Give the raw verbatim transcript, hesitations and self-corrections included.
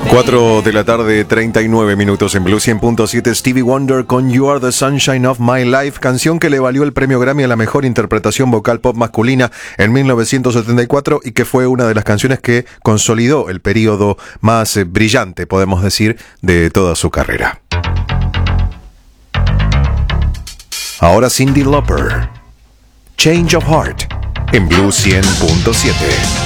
cuatro de la tarde, treinta y nueve minutos en Blue cien punto siete. Stevie Wonder con You Are the Sunshine of My Life, canción que le valió el premio Grammy a la mejor interpretación vocal pop masculina en mil novecientos setenta y cuatro y que fue una de las canciones que consolidó el periodo más eh, brillante, podemos decir, de toda su carrera. Ahora Cyndi Lauper, Change of Heart, en Blue cien punto siete.